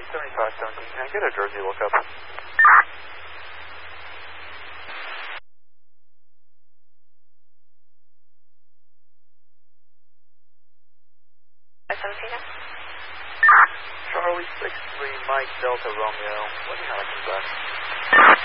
Charlie 7517, can I get a Jersey lookup? Charlie 63 Mike Delta Romeo, let me know when I come back.